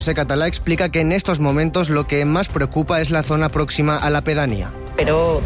José Catalá explica que en estos momentos lo que más preocupa es la zona próxima a la pedanía. Pero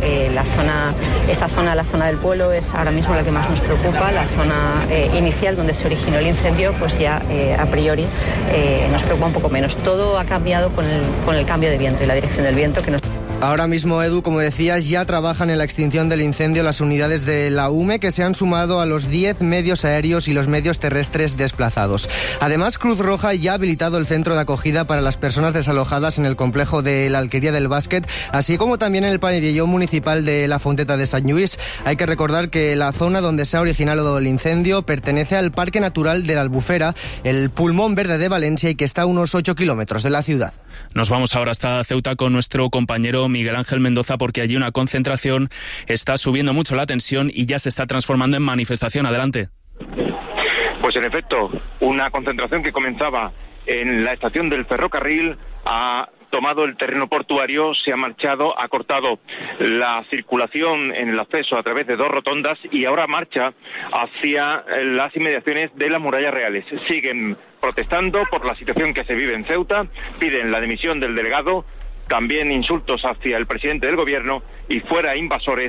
la zona del pueblo es ahora mismo la que más nos preocupa. La zona inicial donde se originó el incendio, pues ya a priori nos preocupa un poco menos. Todo ha cambiado con el cambio de viento y la dirección del viento que nos... Ahora mismo, Edu, como decías, ya trabajan en la extinción del incendio las unidades de la UME, que se han sumado a los 10 medios aéreos y los medios terrestres desplazados. Además, Cruz Roja ya ha habilitado el centro de acogida para las personas desalojadas en el complejo de la Alquería del Básquet, así como también en el pabellón municipal de la Fonteta de Sant Lluís. Hay que recordar que la zona donde se ha originado el incendio pertenece al Parque Natural de la Albufera, el pulmón verde de Valencia, y que está a unos 8 kilómetros de la ciudad. Nos vamos ahora hasta Ceuta con nuestro compañero Miguel Ángel Mendoza, porque allí una concentración está subiendo mucho la tensión y ya se está transformando en manifestación. Adelante. Pues en efecto, una concentración que comenzaba en la estación del ferrocarril ha tomado el terreno portuario, se ha marchado, ha cortado la circulación en el acceso a través de 2 rotondas y ahora marcha hacia las inmediaciones de las murallas reales. Siguen protestando por la situación que se vive en Ceuta, piden la dimisión del delegado, también insultos hacia el presidente del gobierno y fuera invasores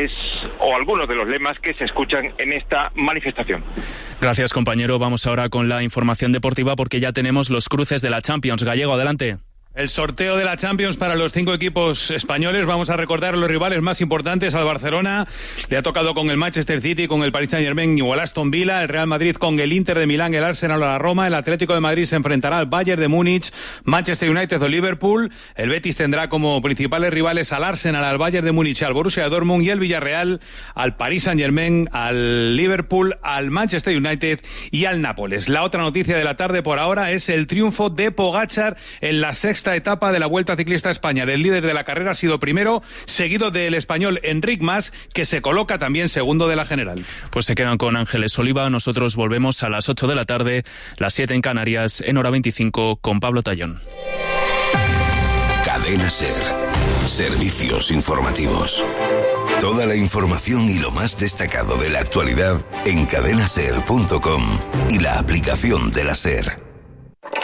o algunos de los lemas que se escuchan en esta manifestación. Gracias, compañero. Vamos ahora con la información deportiva porque ya tenemos los cruces de la Champions. Gallego, adelante. El sorteo de la Champions para los 5 equipos españoles. Vamos a recordar los rivales más importantes. Al Barcelona le ha tocado con el Manchester City, con el Paris Saint-Germain o el Aston Villa. El Real Madrid con el Inter de Milán, el Arsenal o la Roma. El Atlético de Madrid se enfrentará al Bayern de Múnich, Manchester United o Liverpool. El Betis tendrá como principales rivales al Arsenal, al Bayern de Múnich, al Borussia Dortmund, y el Villarreal al Paris Saint-Germain, al Liverpool, al Manchester United y al Nápoles. La otra noticia de la tarde por ahora es el triunfo de Pogačar en la 6ª etapa de la Vuelta Ciclista a España. El líder de la carrera ha sido primero, seguido del español Enric Mas, que se coloca también segundo de la general. Pues se quedan con Ángeles Oliva. Nosotros volvemos a las 8 de la tarde, las 7 en Canarias, en hora 25, con Pablo Tallón. Cadena SER. Servicios informativos. Toda la información y lo más destacado de la actualidad en cadenaser.com y la aplicación de la SER.